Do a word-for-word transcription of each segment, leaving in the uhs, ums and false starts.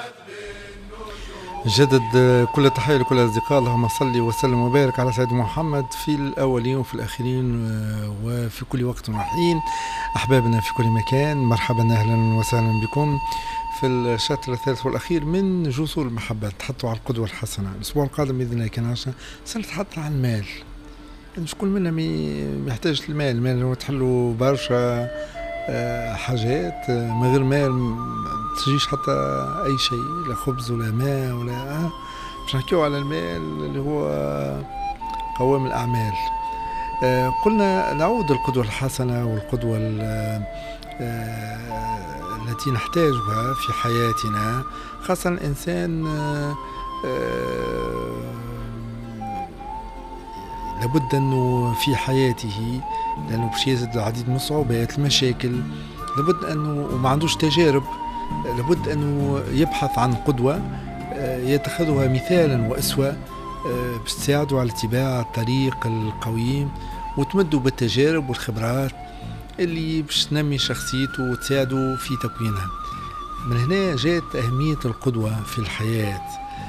جدد كل التحية لكل الأصدقاء. اللهم صل وسلم وبارك على سيدنا محمد في الأولين وفي الآخرين وفي كل وقت وحين. أحبابنا في كل مكان، مرحبا أهلا وسهلا بكم في الشابتر الثالث والأخير من جسور المحبة. تحطوا على القدوة الحسنة. الأسبوع القادم بإذن الله كان عشان سنتحدث عن المال. يعني مش كل منا محتاج المال. المال هو تحلوا برشا حاجات، من غير مال تجيش حتى أي شيء، لا خبز ولا ماء ولا. مش نحكيو على المال اللي هو قوام الأعمال. قلنا نعود القدوة الحسنة والقدوة التي نحتاجها في حياتنا، خاصة الإنسان لابد أنه في حياته، لأنه باش يزيد العديد من الصعوبات المشاكل، لابد أنه وما عندوش تجارب، لابد أنه يبحث عن قدوة يتخذها مثالا وأسوة باش تساعده على اتباع الطريق القويم وتمده بالتجارب والخبرات اللي باش تنمي شخصيته وتساعده في تكوينها. من هنا جاءت أهمية القدوة في الحياة.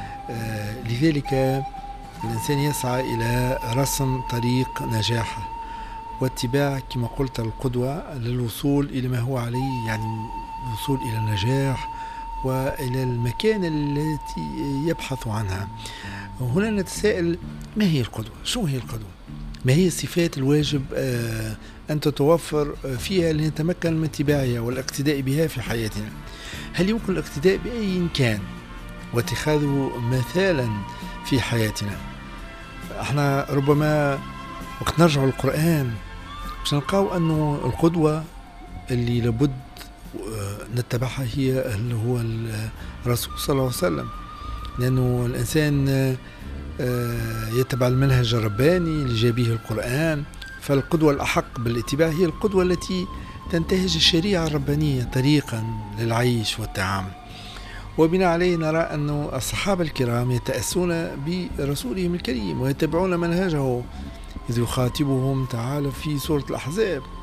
لذلك الإنسان يسعى إلى رسم طريق نجاحه واتباع كما قلت القدوة للوصول إلى ما هو عليه، يعني الوصول إلى النجاح وإلى المكان التي يبحث عنها. وهنا نتساءل، ما هي القدوة؟ شو هي القدوة؟ ما هي الصفات الواجب أن تتوفر فيها لنتمكن من اتباعها والاقتداء بها في حياتنا؟ هل يمكن الاقتداء بأي كان واتخاذه مثالا في حياتنا؟ احنا ربما وقت نرجع للقرآن باش نلقاو أنه القدوة اللي لابد نتبعها هي اللي هو الرسول صلى الله عليه وسلم، لأنه الإنسان يتبع المنهج الرباني اللي جاء به القرآن، فالقدوة الأحق بالاتباع هي القدوة التي تنتهج الشريعة الربانية طريقا للعيش والتعامل. وبناء عليه نرى أن الصحابة الكرام يتأسون برسولهم الكريم ويتبعون منهجه، إذ يخاطبهم تعالى في سورة الأحزاب